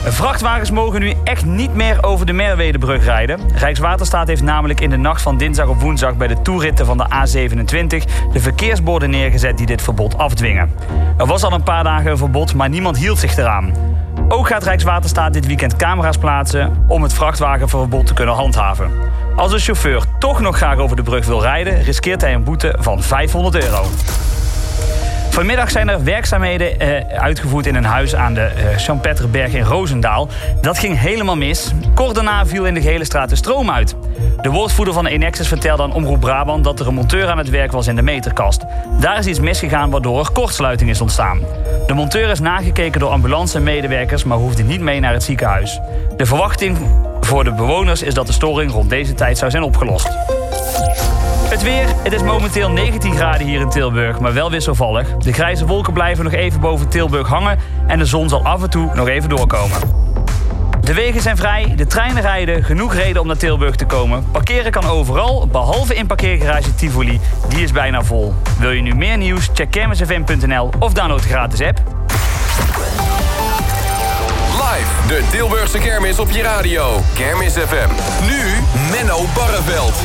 Vrachtwagens mogen nu echt niet meer over de Merwedebrug rijden. Rijkswaterstaat heeft namelijk in de nacht van dinsdag op woensdag bij de toeritten van de A27 de verkeersborden neergezet die dit verbod afdwingen. Er was al een paar dagen een verbod, maar niemand hield zich eraan. Ook gaat Rijkswaterstaat dit weekend camera's plaatsen om het vrachtwagenverbod te kunnen handhaven. Als een chauffeur toch nog graag over de brug wil rijden, riskeert hij een boete van €500. Vanmiddag zijn er werkzaamheden uitgevoerd in een huis aan de Jean-Petterberg in Roosendaal. Dat ging helemaal mis. Kort daarna viel in de gehele straat de stroom uit. De woordvoerder van de Enexis vertelde aan Omroep Brabant dat er een monteur aan het werk was in de meterkast. Daar is iets misgegaan waardoor er kortsluiting is ontstaan. De monteur is nagekeken door ambulance en medewerkers, maar hoefde niet mee naar het ziekenhuis. De verwachting voor de bewoners is dat de storing rond deze tijd zou zijn opgelost. Het weer. Het is momenteel 19 graden hier in Tilburg, maar wel wisselvallig. De grijze wolken blijven nog even boven Tilburg hangen en de zon zal af en toe nog even doorkomen. De wegen zijn vrij, de treinen rijden, genoeg reden om naar Tilburg te komen. Parkeren kan overal, behalve in parkeergarage Tivoli. Die is bijna vol. Wil je nu meer nieuws? Check kermisfm.nl of download de gratis app. Live, de Tilburgse kermis op je radio. Kermis FM. Nu Menno Barreveld.